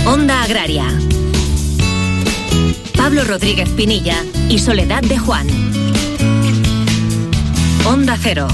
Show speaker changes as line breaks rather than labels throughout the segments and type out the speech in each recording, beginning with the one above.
Onda Agraria. Pablo Rodríguez Pinilla y Soledad de Juan. Onda Cero.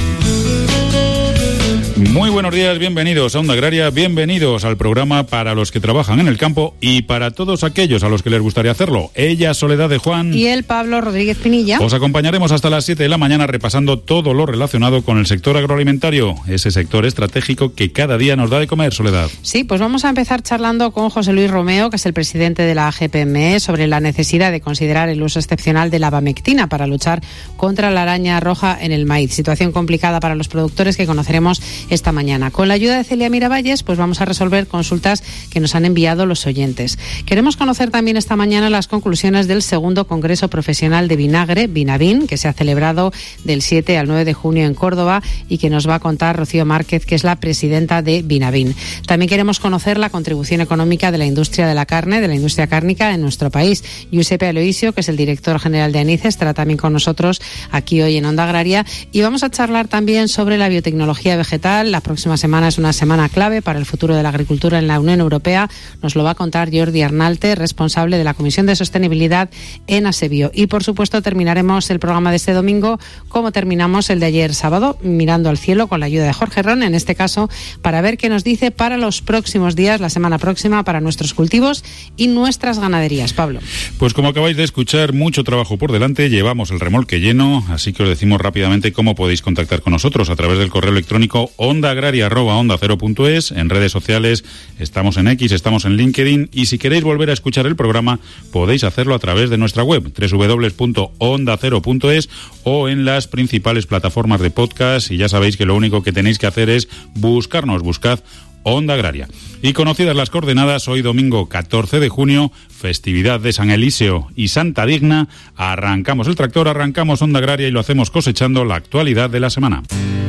Muy buenos días, bienvenidos a Onda Agraria, bienvenidos al programa para los que trabajan en el campo y para todos aquellos a los que les gustaría hacerlo. Ella, Soledad de Juan.
Y él, Pablo Rodríguez Pinilla.
Os acompañaremos hasta las 7 de la mañana repasando todo lo relacionado con el sector agroalimentario, ese sector estratégico que cada día nos da de comer, Soledad.
Sí, pues vamos a empezar charlando con José Luis Romeo, que es el presidente de la AGPME, sobre la necesidad de considerar el uso excepcional de la abamectina para luchar contra la araña roja en el maíz. Situación complicada para los productores que conoceremos esta mañana. Con la ayuda de Celia Miravalles, pues vamos a resolver consultas que nos han enviado los oyentes. Queremos conocer también esta mañana las conclusiones del segundo Congreso Profesional de Vinagre, Vinavin, que se ha celebrado del 7 al 9 de junio en Córdoba y que nos va a contar Rocío Márquez, que es la presidenta de Vinavin. También queremos conocer la contribución económica de la industria de la carne, de la industria cárnica en nuestro país. Giuseppe Aloisio, que es el director general de ANICE, estará también con nosotros aquí hoy en Onda Agraria. Y vamos a charlar también sobre la biotecnología vegetal. La próxima semana es una semana clave para el futuro de la agricultura en la Unión Europea. Nos lo va a contar Jordi Arnalte, responsable de la Comisión de Sostenibilidad en Asebio. Y, por supuesto, terminaremos el programa de este domingo como terminamos el de ayer sábado, mirando al cielo con la ayuda de Jorge Ron, en este caso, para ver qué nos dice para los próximos días, la semana próxima, para nuestros cultivos y nuestras ganaderías. Pablo.
Pues como acabáis de escuchar, mucho trabajo por delante, llevamos el remolque lleno, así que os decimos rápidamente cómo podéis contactar con nosotros a través del correo electrónico ondaagraria@ondacero.es. En redes sociales estamos en X, estamos en LinkedIn, y si queréis volver a escuchar el programa podéis hacerlo a través de nuestra web www.ondacero.es o en las principales plataformas de podcast, y ya sabéis que lo único que tenéis que hacer es buscarnos, buscad Onda Agraria. Y conocidas las coordenadas, hoy domingo 14 de junio, festividad de San Eliseo y Santa Digna, arrancamos el tractor, arrancamos Onda Agraria y lo hacemos cosechando la actualidad de la semana.